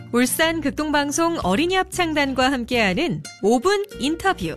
울산 극동방송 어린이 합창단과 함께하는 5분 인터뷰.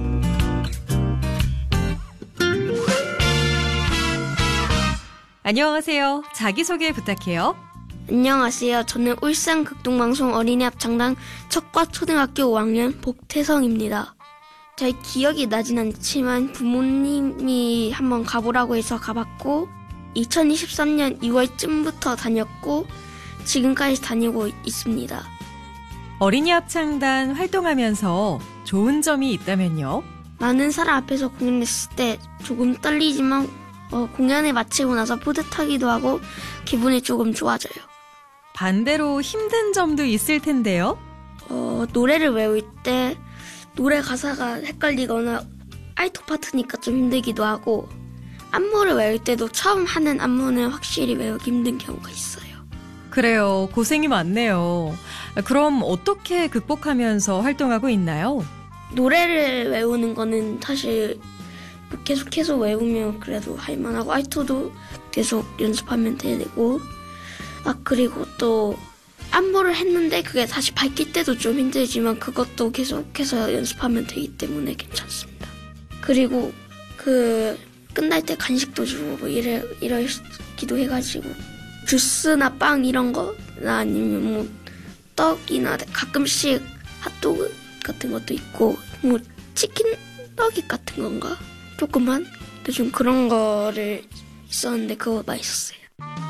안녕하세요. 자기소개 부탁해요. 안녕하세요. 저는 울산 극동방송 어린이 합창단 첫과 초등학교 5학년 복태성입니다. 제 기억이 나진 않지만 부모님이 한번 가보라고 해서 가봤고 2023년 2월쯤부터 다녔고 지금까지 다니고 있습니다. 어린이 합창단 활동하면서 좋은 점이 있다면요? 많은 사람 앞에서 공연했을 때 조금 떨리지만 공연을 마치고 나서 뿌듯하기도 하고 기분이 조금 좋아져요. 반대로 힘든 점도 있을 텐데요? 노래를 외울 때 노래 가사가 헷갈리거나 알토 파트니까 좀 힘들기도 하고 안무를 외울 때도 처음 하는 안무는 확실히 외우기 힘든 경우가 있어요. 그래요. 고생이 많네요. 그럼 어떻게 극복하면서 활동하고 있나요? 노래를 외우는 거는 사실 계속해서 외우면 그래도 할만하고 알토도 계속 연습하면 되고 그리고 또 안무를 했는데 그게 다시 밝힐 때도 좀 힘들지만 그것도 계속해서 연습하면 되기 때문에 괜찮습니다. 그리고 끝날 때 간식도 주고 뭐 이러기도 해가지고 주스나 빵 이런 거나 아니면 뭐 떡이나 가끔씩 핫도그 같은 것도 있고 뭐 치킨 너깃 같은 건가? 조금만 좀 그런 거를 있었는데 그거 맛있었어요.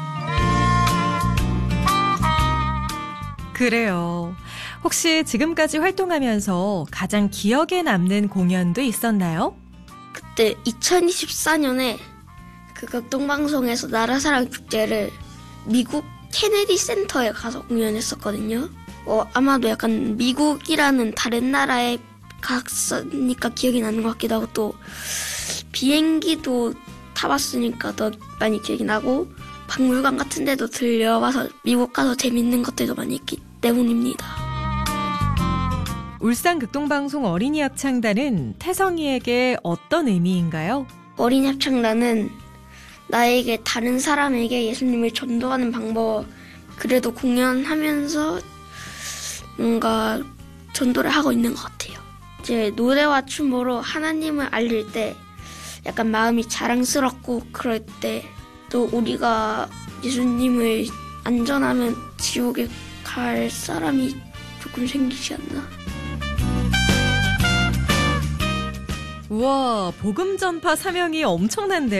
그래요. 혹시 지금까지 활동하면서 가장 기억에 남는 공연도 있었나요? 그때 2024년에 그 극동방송에서 나라사랑 축제를 미국 케네디 센터에 가서 공연했었거든요. 아마도 약간 미국이라는 다른 나라에 갔으니까 기억이 나는 것 같기도 하고 또 비행기도 타봤으니까 더 많이 기억이 나고 박물관 같은 데도 들려와서 미국 가서 재밌는 것들도 많이 있기 때문입니다. 울산 극동방송 어린이 합창단은 태성이에게 어떤 의미인가요? 어린이 합창단은 나에게 다른 사람에게 예수님을 전도하는 방법, 그래도 공연하면서 뭔가 전도를 하고 있는 것 같아요. 이제 노래와 춤으로 하나님을 알릴 때 약간 마음이 자랑스럽고 그럴 때 또 우리가 예수님을 안전하면 지옥에 갈 사람이 조금 생기지 않나. 우와, 복음 전파 사명이 엄청난데요?